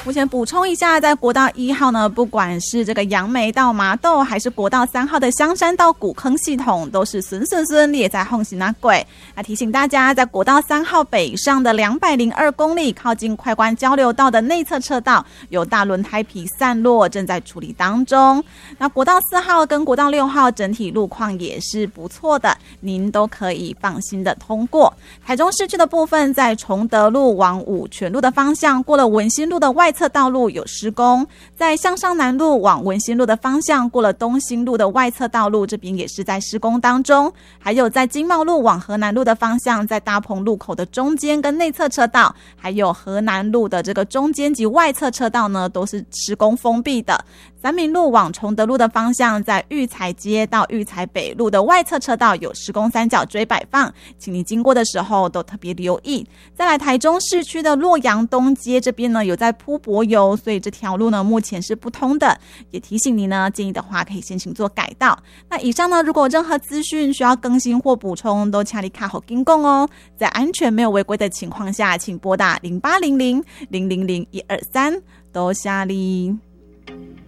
目前补充一下，在国道1号呢，不管是这个杨梅到麻豆，还是国道3号的香山到古坑系统，都是顺列在横行那轨。那提醒大家，在国道3号北上的202公里，靠近快关交流道的内侧车道有大轮胎皮散落，正在处理当中。那国道4号跟国道6号整体路况也是不错的，您都可以放心的通过。台中市区的部分，在崇德路往五权路的方向，过了文心路的外侧道路有施工，在向上南路往文心路的方向，过了东兴路的外侧道路，这边也是在施工当中。还有在经贸路往河南路的方向，在大鹏路口的中间跟内侧车道，还有河南路的这个中间及外侧车道呢，都是施工封闭的。三民路往崇德路的方向，在育才街到育才北路的外侧车道有施工三角锥摆放，请你经过的时候都特别留意。再来台中市区的洛阳东街这边呢，有在铺柏油，所以这条路呢目前是不通的，也提醒你呢，建议的话可以先行做改道。那以上呢，如果有任何资讯需要更新或补充，都请你卡好跟讲哦。在安全没有违规的情况下，请拨打0800 000 123，多谢你。